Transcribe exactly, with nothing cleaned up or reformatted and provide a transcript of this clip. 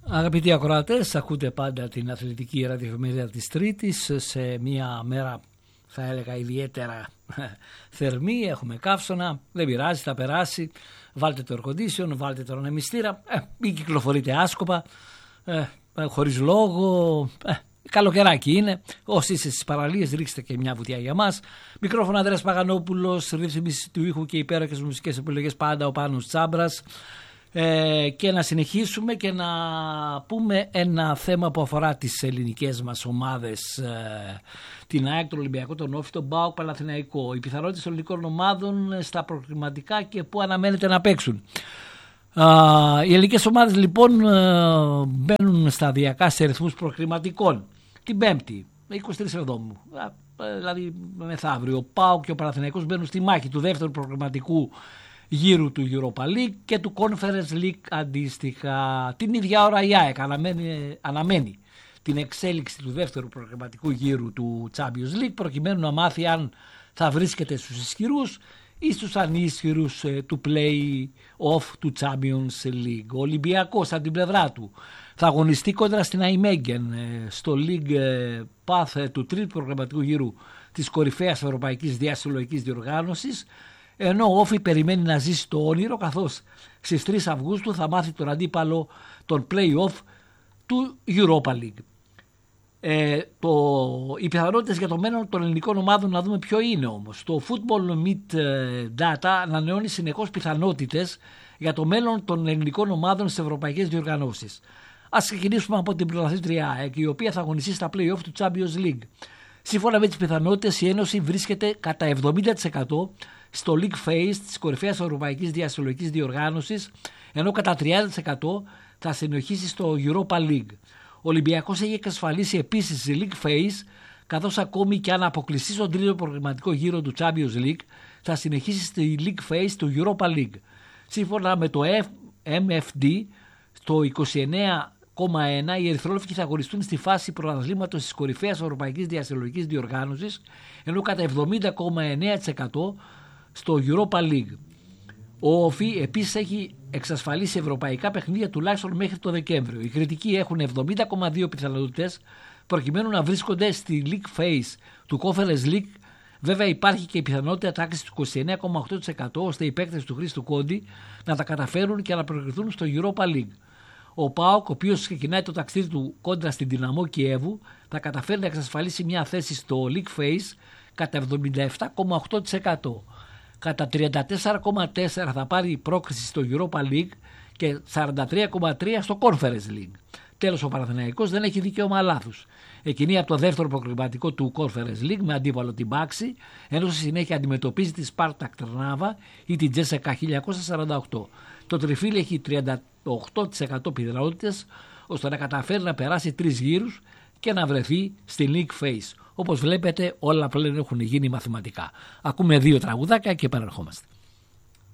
Αγαπητοί ακροατές, ακούτε πάντα την αθλητική ραδιοφημερίδα της Τρίτης σε μια μέρα, θα έλεγα, ιδιαίτερα θερμή. Έχουμε καύσωνα, δεν πειράζει, θα περάσει. Βάλτε το air condition, βάλτε τον ανεμιστήρα, ε, μην κυκλοφορείτε άσκοπα, ε, χωρίς λόγο. Ε, καλοκαιράκι είναι. Όσοι είστε στις παραλίες, ρίξτε και μια βουτιά για μας. Μικρόφωνο Ανδρέας Παγανόπουλος, ρύθμιση του ήχου και υπέροχες μουσικές επιλογές πάντα ο Πάνος Τσάμπρας. Ε, και να συνεχίσουμε και να πούμε ένα θέμα που αφορά τις ελληνικές μας ομάδες, ε, την ΑΕΚ, τον Ολυμπιακό, τον Όφη, τον ΠΑΟΚ, Παναθηναϊκό, οι πιθανότητες των ελληνικών ομάδων στα προκριματικά και που αναμένεται να παίξουν. Ε, οι ελληνικές ομάδες λοιπόν ε, μπαίνουν σταδιακά σε ρυθμούς προκριματικών. Την Πέμπτη, είκοσι τρεις Εβδόμου, ε, δηλαδή μεθαύριο, ο ΠΑΟΚ και ο Παναθηναϊκός μπαίνουν στη μάχη του δεύτερου προκριματικού γύρου του Europa League και του Conference League αντίστοιχα. Την ίδια ώρα η ΑΕΚ αναμένει, αναμένει την εξέλιξη του δεύτερου προγραμματικού γύρου του Champions League προκειμένου να μάθει αν θα βρίσκεται στους ισχυρούς ή στους ανίσχυρους ε, του play-off του Champions League. Ο Ολυμπιακός από την πλευρά του θα αγωνιστεί κόντρα στην Αϊμέγγεν ε, στο League ε, Path ε, του τρίτου προγραμματικού γύρου της κορυφαίας ευρωπαϊκής διασυλλογικής διοργάνωσης, ενώ ο Όφη περιμένει να ζήσει το όνειρο, καθώς στις τρεις Αυγούστου θα μάθει τον αντίπαλο των play-off του Europa League. Ε, το, οι πιθανότητες για το μέλλον των ελληνικών ομάδων να δούμε ποιο είναι όμως. Το Football Meet Data ανανεώνει συνεχώς πιθανότητες για το μέλλον των ελληνικών ομάδων στις ευρωπαϊκές διοργανώσεις. Ας ξεκινήσουμε από την πρωταθλήτρια ΑΕΚ, η οποία θα αγωνιστεί στα play-off του Champions League. Σύμφωνα με τις πιθανότητες, η Ένωση βρίσκεται κατά εβδομήντα τοις εκατό στο League Phase της κορυφαίας ευρωπαϊκής διασυλλογικής διοργάνωσης, ενώ κατά τριάντα τοις εκατό θα συνεχίσει στο Europa League. Ο Ολυμπιακός έχει εξασφαλίσει επίσης η League Phase, καθώς ακόμη και αν αποκλειστεί στον τρίτο προγραμματικό γύρο του Champions League, θα συνεχίσει στη League Phase του Europa League. Σύμφωνα με το εμ εφ ντι, στο είκοσι εννέα κόμμα ένα οι ερυθρόλευκοι θα αγωνιστούν στη φάση πρωταθλήματος της κορυφαίας ευρωπαϊκής διασυλλογικής διοργάνωσης, ενώ κατά εβδομήντα κόμμα εννέα τοις εκατό στο Europa League. Ο Όφη επίσης έχει εξασφαλίσει ευρωπαϊκά παιχνίδια τουλάχιστον μέχρι το Δεκέμβριο. Οι κριτικοί έχουν εβδομήντα κόμμα δύο πιθανότητες προκειμένου να βρίσκονται στη League Phase του Conference League. Βέβαια υπάρχει και η πιθανότητα τάξης του είκοσι εννέα κόμμα οκτώ τοις εκατό ώστε οι παίκτες του Χρήστου Κόντι να τα καταφέρουν και να προκριθούν στο Europa League. Ο ΠΑΟΚ, ο οποίος ξεκινάει το ταξίδι του κόντρα στην Δυναμό Κιέβου, θα καταφέρει να εξασφαλίσει μια θέση στο League Phase κατά εβδομήντα επτά κόμμα οκτώ τοις εκατό. Κατά τριάντα τέσσερα κόμμα τέσσερα τοις εκατό θα πάρει πρόκριση στο Europa League και σαράντα τρία κόμμα τρία τοις εκατό στο Conference League. Τέλος, ο Παναθηναϊκός δεν έχει δικαίωμα λάθους. Εκκινεί από το δεύτερο προκριματικό του Conference League με αντίπαλο την Μπάξη, ενώ στη συνέχεια αντιμετωπίζει τη Spartak Τρνάβα ή την Τζέσσεκα χίλια εννιακόσια σαράντα οκτώ. Το τριφύλι έχει τριάντα οκτώ τοις εκατό πιθανότητες ώστε να καταφέρει να περάσει τρεις γύρους και να βρεθεί στη League Phase. Όπως βλέπετε, όλα πλέον έχουν γίνει μαθηματικά. Ακούμε δύο τραγουδάκια και επανερχόμαστε.